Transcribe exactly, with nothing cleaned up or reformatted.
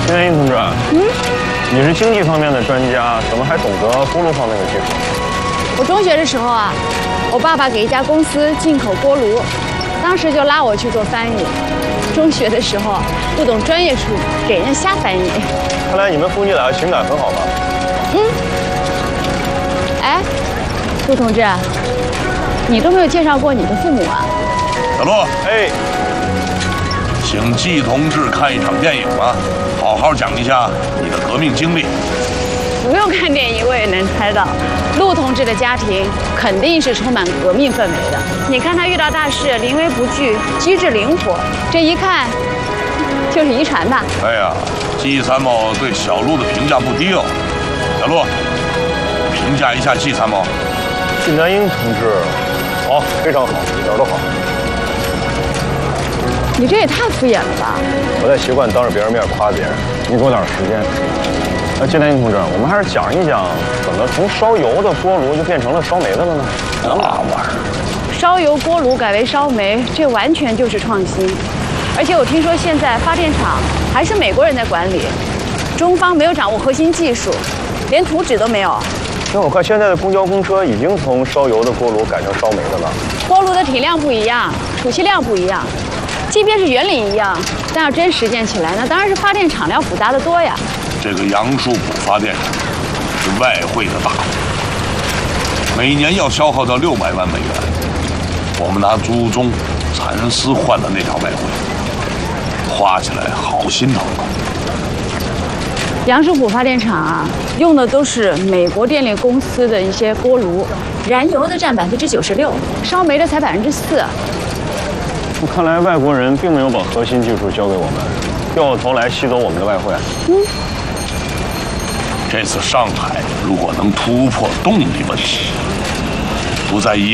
金南英同志，嗯，你是经济方面的专家，怎么还懂得锅炉方面的技术？ 我中学的时候啊，我爸爸给一家公司进口锅炉，当时就拉我去做翻译。中学的时候不懂专业术语，给人瞎翻译。 看来你们父女俩情感很好吧？ 嗯。哎，陆同志，你都没有介绍过你的父母啊？ 小陆， 哎， 请季同志看一场电影吧，好好讲一下你的革命经历。 不用看电影，我也能猜到，陆同志的家庭肯定是充满革命氛围的。你看他遇到大事临危不惧，机智灵活，这一看就是遗传吧？ 哎呀，季参谋对小陆的评价不低哦。小陆，评价一下季参谋。 金南英同志，好，非常好，一点都好。 你这也太敷衍了吧！ 不太习惯当着别人面夸别人，你给我点时间。那金南英同志，我们还是讲一讲怎么从烧油的锅炉就变成了烧煤的了呢？ 那玩意儿， 烧油锅炉改为烧煤，这完全就是创新。而且我听说现在发电厂还是美国人在管理，中方没有掌握核心技术，连图纸都没有。 那我看现在的公交公车已经从烧油的锅炉改成烧煤的了。 锅炉的体量不一样，储气量不一样，即便是原理一样，但要真实践起来，那当然是发电厂要复杂的多呀。 这个杨树浦发电厂是外汇的大户，每年要消耗到六百万美元。我们拿朱宗蚕丝换的那条外汇，花起来好心疼啊。 杨树浦发电厂啊，用的都是美国电力公司的一些锅炉，燃油的占百分之九十六，烧煤的才百分之四。 看来外国人并没有把核心技术交给我们，掉头来吸走我们的外汇。嗯。 这次上海如果能突破动力问题，不再依